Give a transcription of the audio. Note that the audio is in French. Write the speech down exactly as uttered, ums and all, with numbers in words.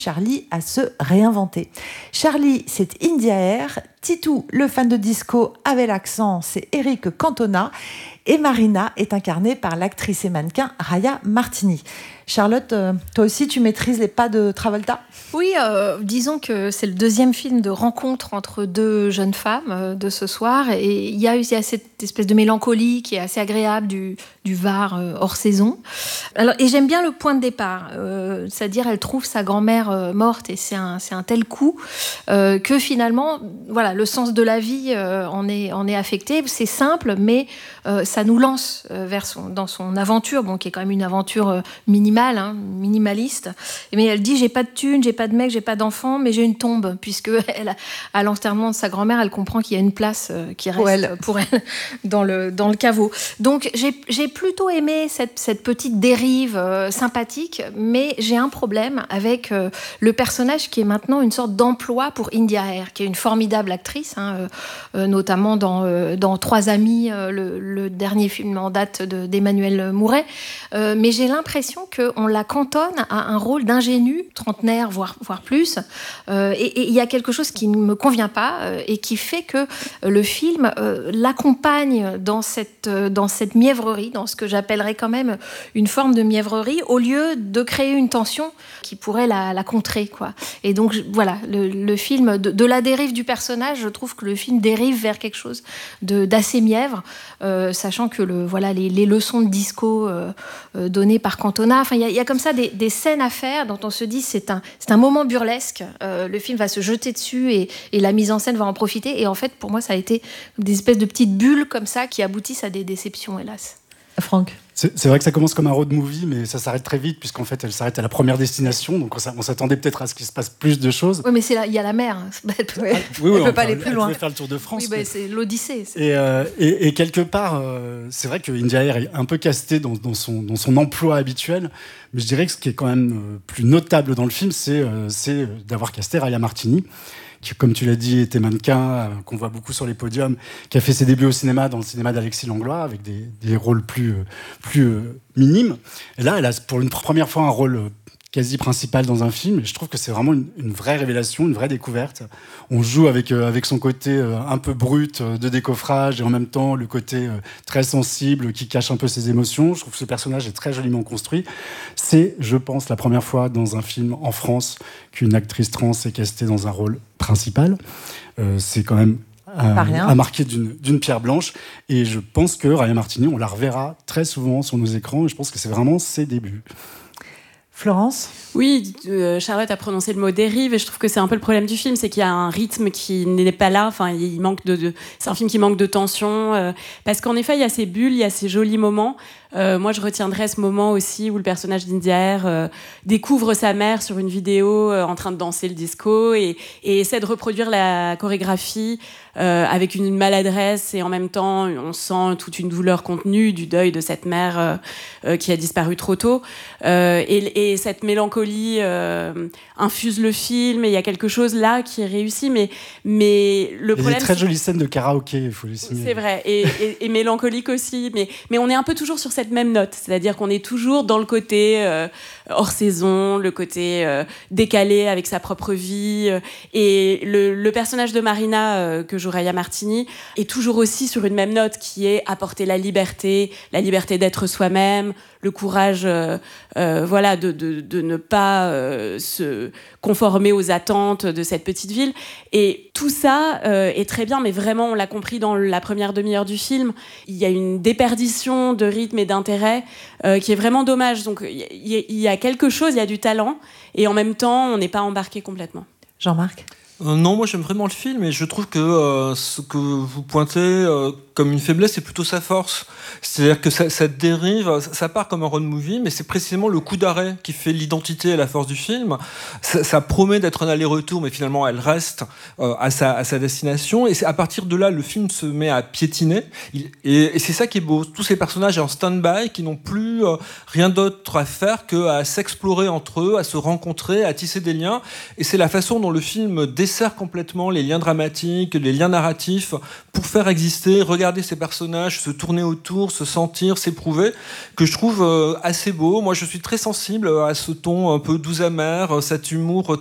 Charlie à se réinventer. Charlie, c'est India Air. Titou, le fan de disco avec l'accent, c'est Eric Cantona. Et Marina est incarnée par l'actrice et mannequin Raya Martini. Charlotte, euh, toi aussi, tu maîtrises les pas de Travolta ? Oui, euh, disons que c'est le deuxième film de rencontre entre deux jeunes femmes euh, de ce soir. Et il y a, il y a cette espèce de mélancolie qui est assez agréable du, du Var euh, hors saison. Alors, et j'aime bien le point de départ. Euh, c'est-à-dire, elle trouve sa grand-mère euh, morte et c'est un, c'est un tel coup euh, que finalement, voilà, le sens de la vie euh, en, est, en est affecté. C'est simple, mais euh, ça nous lance euh, vers son, dans son aventure, bon, qui est quand même une aventure euh, minimale. Hein, minimaliste, mais elle dit j'ai pas de thune, j'ai pas de mec, j'ai pas d'enfant, mais j'ai une tombe, puisque elle, à l'enterrement de sa grand-mère, elle comprend qu'il y a une place euh, qui reste pour elle, pour elle dans le dans le caveau. Donc j'ai j'ai plutôt aimé cette cette petite dérive euh, sympathique, mais j'ai un problème avec euh, le personnage qui est maintenant une sorte d'emploi pour India Air, qui est une formidable actrice, hein, euh, euh, notamment dans euh, dans Trois amis, euh, le, le dernier film en date de, d'Emmanuel Mouret. Euh, mais j'ai l'impression que on la cantonne à un rôle d'ingénue, trentenaire, voire, voire plus. Euh, et il y a quelque chose qui ne me convient pas euh, et qui fait que euh, le film euh, l'accompagne dans cette, euh, dans cette mièvrerie, dans ce que j'appellerais quand même une forme de mièvrerie, au lieu de créer une tension qui pourrait la, la contrer, quoi. Et donc, je, voilà, le, le film, de, de la dérive du personnage, je trouve que le film dérive vers quelque chose de, d'assez mièvre, euh, sachant que le, voilà, les, les leçons de disco euh, euh, données par Cantona, enfin, il y, y a comme ça des, des scènes à faire dont on se dit c'est un, c'est un moment burlesque. Euh, le film va se jeter dessus et, et la mise en scène va en profiter. Et en fait, pour moi, ça a été des espèces de petites bulles comme ça qui aboutissent à des déceptions, hélas. Franck. C'est, c'est vrai que ça commence comme un road movie, mais ça s'arrête très vite, puisqu'en fait, elle s'arrête à la première destination. Donc, on, on s'attendait peut-être à ce qu'il se passe plus de choses. Oui, mais c'est là, il y a la mer. Elle peut, ah, oui, oui, elle peut pas aller plus elle loin. Elle pouvait faire le tour de France. Oui, bah, mais... c'est l'Odyssée. C'est... Et, euh, et, et quelque part, euh, c'est vrai que India Air est un peu castée dans, dans, son, dans son emploi habituel. Mais je dirais que ce qui est quand même euh, plus notable dans le film, c'est, euh, c'est d'avoir casté Raya Martini, qui, comme tu l'as dit, était mannequin, euh, qu'on voit beaucoup sur les podiums, qui a fait ses débuts au cinéma, dans le cinéma d'Alexis Langlois, avec des, des rôles plus, euh, plus euh, minimes. Et là, elle a pour une première fois un rôle euh, quasi principal dans un film. Et je trouve que c'est vraiment une, une vraie révélation, une vraie découverte. On joue avec, euh, avec son côté euh, un peu brut euh, de décoffrage et en même temps le côté euh, très sensible qui cache un peu ses émotions. Je trouve que ce personnage est très joliment construit. C'est, je pense, la première fois dans un film en France qu'une actrice trans est castée dans un rôle principal. Euh, c'est quand même à, à marquer d'une, d'une pierre blanche. Et je pense que Raya Martini, on la reverra très souvent sur nos écrans. Et je pense que c'est vraiment ses débuts. Florence ? Oui, euh, Charlotte a prononcé le mot dérive et je trouve que c'est un peu le problème du film, c'est qu'il y a un rythme qui n'est pas là. Enfin, il manque de, de c'est un film qui manque de tension euh, parce qu'en effet, il y a ces bulles, il y a ces jolis moments. Euh, moi, je retiendrai ce moment aussi où le personnage d'India Air euh, découvre sa mère sur une vidéo euh, en train de danser le disco et, et essaie de reproduire la chorégraphie euh, avec une maladresse et en même temps, on sent toute une douleur contenue du deuil de cette mère euh, euh, qui a disparu trop tôt. Euh, et, et cette mélancolie euh, infuse le film et il y a quelque chose là qui est réussi, mais, mais le problème... Il y a des très jolies scènes de karaoké, il faut les signaler. C'est vrai, et, et, et mélancolique aussi, mais, mais on est un peu toujours sur cette même note, c'est-à-dire qu'on est toujours dans le côté euh, hors saison, le côté euh, décalé avec sa propre vie, euh, et le, le personnage de Marina, euh, que joue Raya Martini, est toujours aussi sur une même note qui est apporter la liberté, la liberté d'être soi-même, le courage euh, euh, voilà, de, de, de ne pas euh, se conformer aux attentes de cette petite ville. Et tout ça euh, est très bien, mais vraiment, on l'a compris dans la première demi-heure du film, il y a une déperdition de rythme et d'intérêt euh, qui est vraiment dommage. Donc, il y, y a quelque chose, il y a du talent, et en même temps, on n'est pas embarqué complètement. Jean-Marc ? Euh, non, moi j'aime vraiment le film et je trouve que euh, ce que vous pointez euh, comme une faiblesse, c'est plutôt sa force. C'est-à-dire que ça, ça dérive, ça part comme un road movie, mais c'est précisément le coup d'arrêt qui fait l'identité et la force du film. Ça, ça promet d'être un aller-retour, mais finalement elle reste euh, à, sa, à sa destination. Et c'est à partir de là, le film se met à piétiner. Il, et, et c'est ça qui est beau. Tous ces personnages en stand-by qui n'ont plus euh, rien d'autre à faire qu'à s'explorer entre eux, à se rencontrer, à tisser des liens. Et c'est la façon dont le film dessert complètement les liens dramatiques, les liens narratifs pour faire exister, regarder regarder ces personnages se tourner autour, se sentir, s'éprouver, que je trouve euh, assez beau. Moi, je suis très sensible à ce ton un peu doux amer, cet humour